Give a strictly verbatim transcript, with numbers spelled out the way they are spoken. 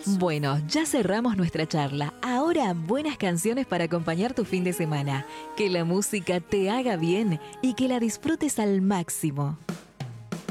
Bueno, ya cerramos nuestra charla. Ahora, buenas canciones para acompañar tu fin de semana. Que la música te haga bien y que la disfrutes al máximo.